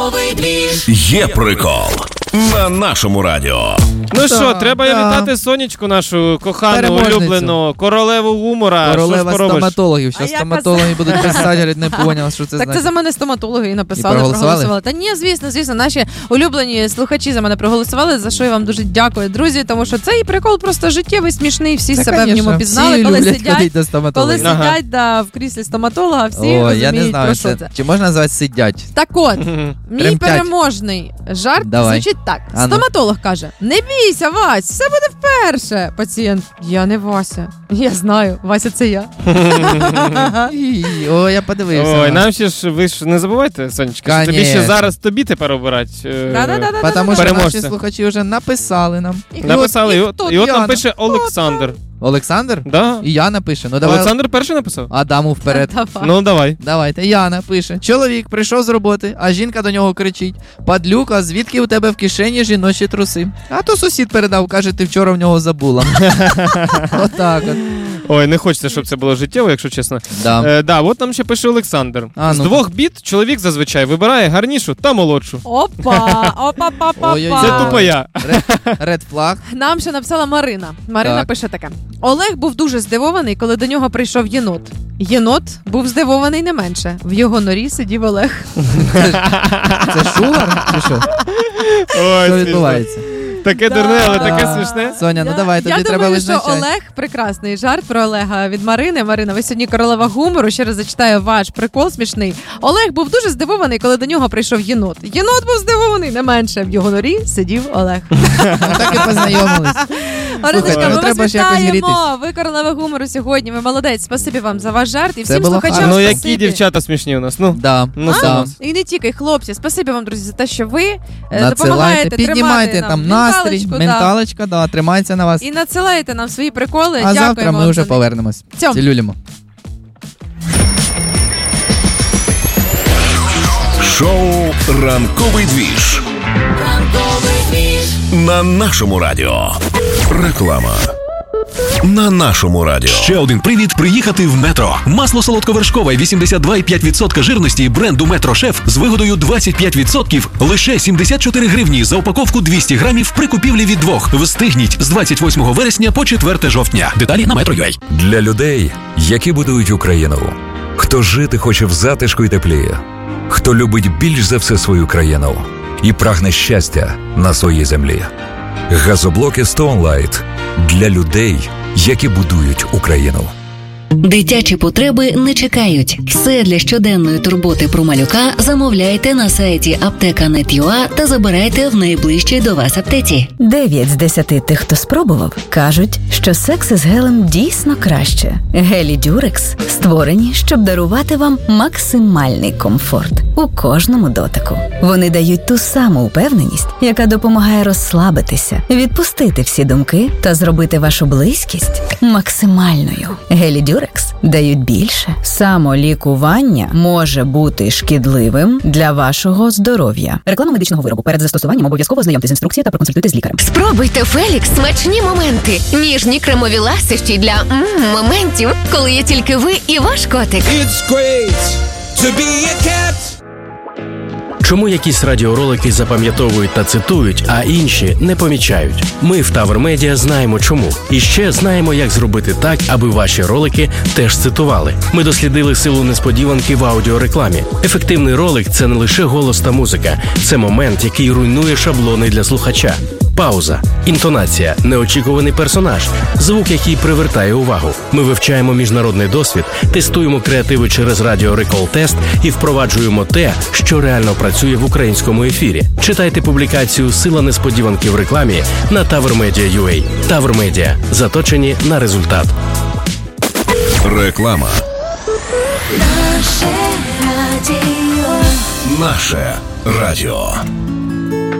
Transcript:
Ранковий двіж. Є прикол на нашому радіо. Ну що, треба вітати Сонечку нашу кохану, улюблену, королеву гумора. Королева стоматологів. Що стоматологи будуть писати, говорять, не поняв, що це значить. Так це за мене стоматологи і написали, проголосували. Та ні, звісно, наші улюблені слухачі за мене проголосували, за що я вам дуже дякую, друзі, тому що цей прикол просто життєвий, смішний, всі себе в ньому пізнали, коли сидять в кріслі стоматолога, всі розуміють, про що це. Чи можна назвати сидять? Так от, мій переможний жарт звучить так. Стоматолог каже: не бійся, Вась, все буде вперше. Пацієнт: я не Вася. Я знаю, Вася це я. О, я подивився. Ой, нам ще ж, ви ж не забувайте, Сонечка, що тобі ще зараз тобі тепер обирати. Тому що наші слухачі вже написали нам. Написали, і от нам пише Олександр. Олександр? Да. І Яна пише. Ну, давай. Олександр перший написав? Адаму вперед. Ну, давай. Давайте. Яна пише. Чоловік прийшов з роботи, а жінка до нього кричить: падлюка, звідки у тебе в кишені жіночі труси? А то сусід передав, каже, ти вчора в нього забула. Отак от. Ой, не хочеться, щоб це було життєво, якщо чесно. Да, от нам ще пише Олександр. З двох біт чоловік зазвичай вибирає гарнішу та молодшу. Опа. Це тупо я. Ред флаг. Нам ще написала Марина. Марина пише таке: Олег був дуже здивований, коли до нього прийшов єнот. Єнот був здивований не менше. В його норі сидів Олег. Це шугар? Чи що? Що відбувається? Таке дурне, але таке смішне. Соня, ну давай, тобі треба визначати. Я думаю, що Олег, прекрасний жарт про Олега від Марини. Марина, ви сьогодні королева гумору. Ще раз зачитаю ваш прикол смішний. Олег був дуже здивований, коли до нього прийшов єнот. Єнот був здивований не менше. В його норі сидів Олег. Так і познайомились. Ориночка, ми вас вітаємо. Ви королева гумору сьогодні. Ви молодець. Спасибі вам за ваш жарт. І всім слухачам спасибі. Ну, які дівчата смішні у нас. І не тільки, хлопці. Спасибі вам, друзі, за те, що ви допомагаєте, піднімайте нам настрій, менталочка, тримається на вас. І надсилайте нам свої приколи. А завтра ми вже повернемось. Цілюлємо. Шоу «Ранковий двіж» на нашому радіо. Реклама. На нашому радіо. Ще один привід приїхати в Метро. Масло солодковершкове 82,5% жирності бренду Метро Шеф з вигодою 25% лише 74 гривні за упаковку 200 грамів при купівлі від двох. Встигніть з 28 вересня по 4 жовтня. Деталі на Metro.ua. Для людей, які будують Україну. Хто жити хоче в затишку і теплі. Хто любить більш за все свою країну і прагне щастя на своїй землі. Газоблоки Stone Light для людей, які будують Україну. Дитячі потреби не чекають. Все для щоденної турботи про малюка замовляйте на сайті apteka.net.ua та забирайте в найближчій до вас аптеці. 9 з 10 тих, хто спробував, кажуть, що секс із гелем дійсно краще. Гелі Дюрекс створені, щоб дарувати вам максимальний комфорт у кожному дотику. Вони дають ту саму впевненість, яка допомагає розслабитися, відпустити всі думки та зробити вашу близькість максимальною. Гелі Дюрекс дають більше. Самолікування може бути шкідливим для вашого здоров'я. Реклама медичного виробу. Перед застосуванням обов'язково ознайомтесь з інструкцією та проконсультуйтесь з лікарем. Спробуйте Фелікс смачні моменти. Ніжні кремові ласощі для моментів, коли є тільки ви і ваш котик. It's great to be a cat. Чому якісь радіоролики запам'ятовують та цитують, а інші не помічають? Ми в Тавр Медіа знаємо чому. І ще знаємо, як зробити так, аби ваші ролики теж цитували. Ми дослідили силу несподіванки в аудіорекламі. Ефективний ролик – це не лише голос та музика. Це момент, який руйнує шаблони для слухача. Пауза, інтонація, неочікуваний персонаж, звук, який привертає увагу. Ми вивчаємо міжнародний досвід, тестуємо креативи через радіорекол-тест і впроваджуємо те, що реально працює в українському ефірі. Читайте публікацію «Сила несподіванки в рекламі» на TavrMedia.ua. Тавр Медіа. Заточені на результат. Реклама. Наше радіо. Наше радіо.